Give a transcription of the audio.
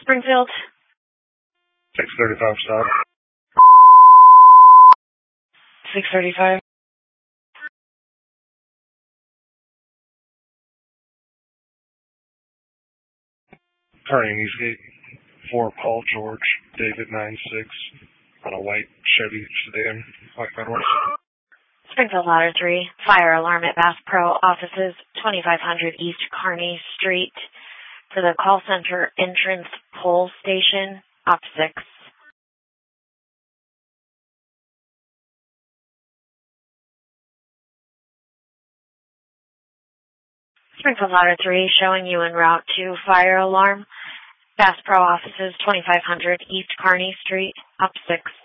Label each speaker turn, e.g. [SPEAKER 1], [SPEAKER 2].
[SPEAKER 1] Springfield.
[SPEAKER 2] 635 stop.
[SPEAKER 1] 635.
[SPEAKER 2] Turning Eastgate. 4 Paul George, David 96 on a white Chevy sedan, white Federal.
[SPEAKER 1] Springfield Ladder 3. Fire alarm at Bass Pro offices, 2500 East Kearney Street. For the call center entrance pole station, op 6. Springfield Ladder 3, showing you en route to fire alarm. Bass Pro offices, 2500 East Kearney Street, op 6.